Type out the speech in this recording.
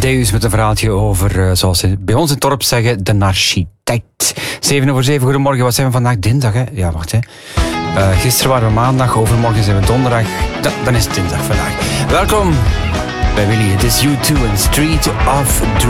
Deus met een verhaaltje over, zoals ze bij ons in het dorp zeggen, de architect. 7:07, goedemorgen. Wat zijn we vandaag? Dinsdag, hè? Ja, wacht, hè. Gisteren waren we maandag, overmorgen zijn we donderdag. Dan is het dinsdag vandaag. Welkom bij Willy. Het is U2 en Street of Dreams.